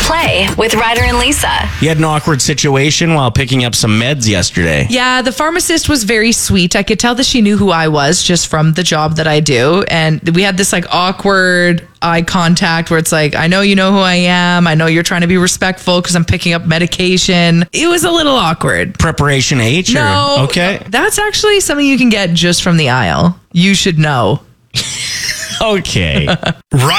Play with Ryder and Lisa. You had an awkward situation while picking up some meds yesterday. Yeah, the pharmacist was very sweet. I could tell that she knew who I was just from the job that I do. And we had this like awkward eye contact where it's like, I know you know who I am. I know you're trying to be respectful because I'm picking up medication. It was a little awkward. Preparation H? No. Okay. That's actually something you can get just from the aisle. You should know. Okay.